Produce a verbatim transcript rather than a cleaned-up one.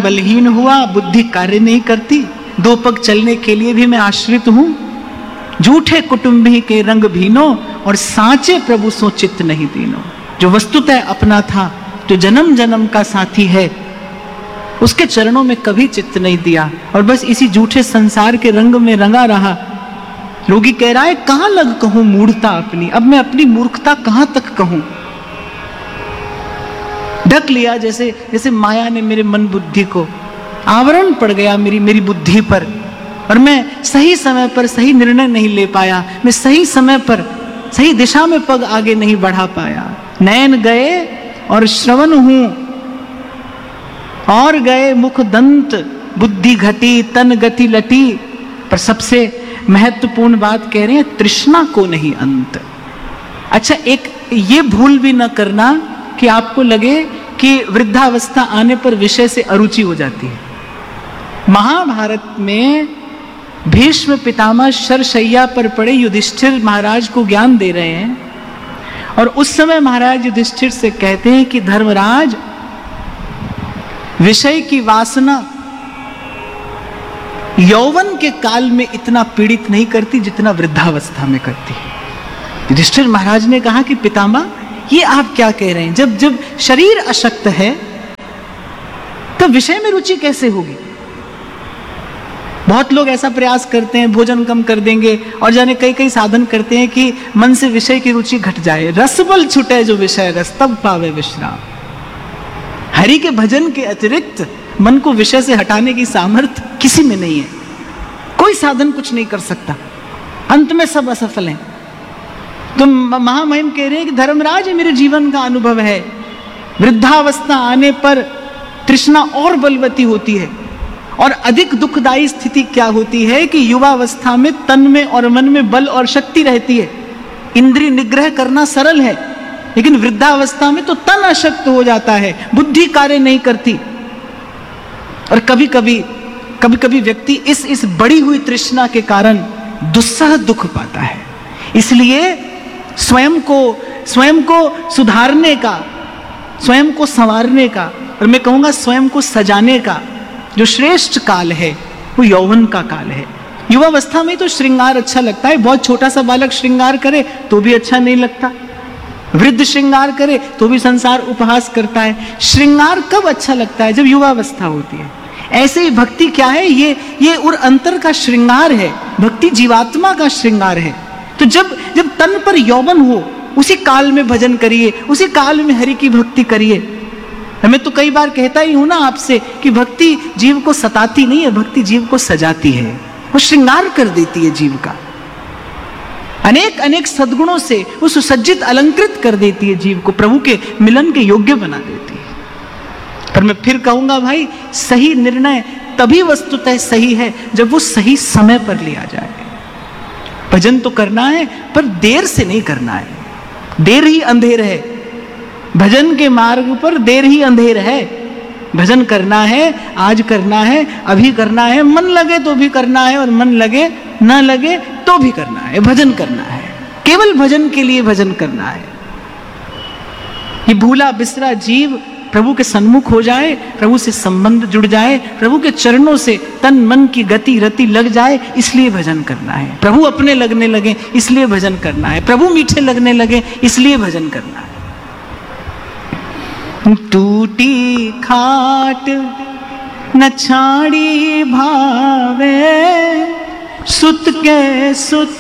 बलहीन हुआ, बुद्धि कार्य नहीं करती, दो पग चलने के लिए भी मैं आश्रित हूं। झूठे कुटुंबी के रंग भीनो और सांचे प्रभु सो चित्त नहीं दीनो। जो वस्तुतः अपना था, जो जन्म जन्म का साथी है, उसके चरणों में कभी चित्त नहीं दिया और बस इसी झूठे संसार के रंग में रंगा रहा। रोगी कह रहा है कहां लग कहूं मूढ़ता अपनी, अब मैं अपनी मूर्खता कहां तक कहूं। ढक लिया जैसे जैसे माया ने मेरे मन बुद्धि को, आवरण पड़ गया मेरी मेरी बुद्धि पर और मैं सही समय पर सही निर्णय नहीं ले पाया, मैं सही समय पर सही दिशा में पग आगे नहीं बढ़ा पाया। नयन गए और श्रवण हूं और गए मुख दंत, बुद्धि घटी तन गति लटी। पर सबसे महत्वपूर्ण बात कह रहे हैं, तृष्णा को नहीं अंत। अच्छा, एक ये भूल भी न करना कि आपको लगे कि वृद्धावस्था आने पर विषय से अरुचि हो जाती है। महाभारत में भीष्म पितामह शरशैया पर पड़े युधिष्ठिर महाराज को ज्ञान दे रहे हैं और उस समय महाराज युधिष्ठिर से कहते हैं कि धर्मराज, विषय की वासना यौवन के काल में इतना पीड़ित नहीं करती जितना वृद्धावस्था में करती है। युधिष्ठिर महाराज ने कहा कि पितामह, ये आप क्या कह रहे हैं? जब जब शरीर अशक्त है तो विषय में रुचि कैसे होगी? बहुत लोग ऐसा प्रयास करते हैं, भोजन कम कर देंगे और जाने कई कई साधन करते हैं कि मन से विषय की रुचि घट जाए। रसबल छुटे जो विषय रस, तब पावे विश्राम। हरि के भजन के अतिरिक्त मन को विषय से हटाने की सामर्थ्य किसी में नहीं है। कोई साधन कुछ नहीं कर सकता, अंत में सब असफल हैं। तो महामहिम कह रहे हैं कि धर्मराज, मेरे जीवन का अनुभव है, वृद्धावस्था आने पर तृष्णा और बलवती होती है और अधिक दुखदायी स्थिति क्या होती है कि युवावस्था में तन में और मन में बल और शक्ति रहती है, इंद्रिय निग्रह करना सरल है, लेकिन वृद्धावस्था में तो तन अशक्त हो जाता है, बुद्धि कार्य नहीं करती। और कभी कभी कभी कभी व्यक्ति इस इस बढ़ी हुई तृष्णा के कारण दुस्सह दुख पाता है। इसलिए स्वयं को स्वयं को सुधारने का, स्वयं को संवारने का और मैं कहूंगा स्वयं को सजाने का जो श्रेष्ठ काल है वो यौवन का काल है। युवावस्था में तो श्रृंगार अच्छा लगता है, बहुत छोटा सा बालक श्रृंगार करे तो भी अच्छा नहीं लगता, वृद्ध श्रृंगार करे तो भी संसार उपहास करता है। श्रृंगार कब अच्छा लगता है? जब युवावस्था होती है। ऐसे ही भक्ति क्या है? ये ये उर अंतर का श्रृंगार है, भक्ति जीवात्मा का श्रृंगार है। तो जब जब तन पर यौवन हो, उसी काल में भजन करिए, उसी काल में हरि की भक्ति करिए। मैं तो कई बार कहता ही हूं ना आपसे कि भक्ति जीव को सताती नहीं है, भक्ति जीव को सजाती है, वो श्रृंगार कर देती है जीव का, अनेक अनेक सद्गुणों से वो सुसज्जित अलंकृत कर देती है जीव को, प्रभु के मिलन के योग्य बना देती है। पर मैं फिर कहूंगा भाई, सही निर्णय तभी वस्तुतः सही है जब वो सही समय पर लिया जाए। भजन तो करना है पर देर से नहीं करना है, देर ही अंधेर है। भजन के मार्ग पर देर ही अंधेर है। भजन करना है, आज करना है, अभी करना है, मन लगे तो भी करना है और मन लगे न लगे तो भी करना है। भजन करना है, केवल भजन के लिए भजन करना है। ये भूला बिसरा जीव प्रभु के सन्मुख हो जाए, प्रभु से संबंध जुड़ जाए, प्रभु के चरणों से तन मन की गति रति लग जाए, इसलिए भजन करना है। प्रभु अपने लगने लगे इसलिए भजन करना है, प्रभु मीठे लगने लगे इसलिए भजन करना है। टूटी खाट न छाड़ी भावे, सुत के सुत